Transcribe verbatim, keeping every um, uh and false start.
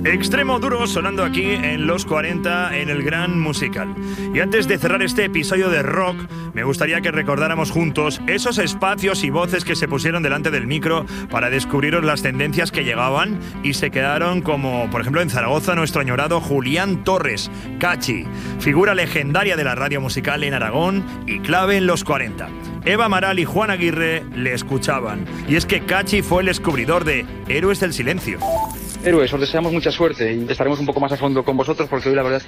Extremo Duro sonando aquí en los cuarenta en el Gran Musical. Y antes de cerrar este episodio de rock, me gustaría que recordáramos juntos esos espacios y voces que se pusieron delante del micro para descubriros las tendencias que llegaban y se quedaron, como por ejemplo en Zaragoza nuestro añorado Julián Torres, Cachi, figura legendaria de la radio musical en Aragón y clave en los cuarenta. Eva Amaral y Juan Aguirre le escuchaban. Y es que Cachi fue el descubridor de Héroes del Silencio. Héroes, os deseamos mucha suerte y estaremos un poco más a fondo con vosotros porque hoy la verdad es que